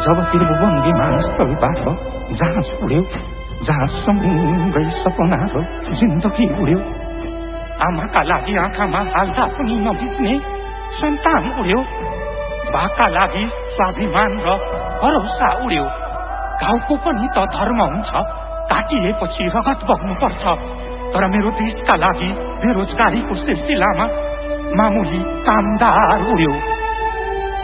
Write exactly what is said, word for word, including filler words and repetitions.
जब त्रिभुवन विमानस्थलबाट जहाज उड्यो, जहाजसँगै सपना र जिन्दगी उड्यो। आमाका लागि आँखामा हाल्दा पनि नबिच्ने सन्तान उड्यो। बाका लागि स्वाभिमान र भरोसा उड्यो। गाउँको पनि त धर्म हुन्छ, काटिएपछि रगत बग्नुपर्छ। तर मेरो देशका लागि बेरोजगारीको सिलसिलामा मामुली कामदार उड्यो।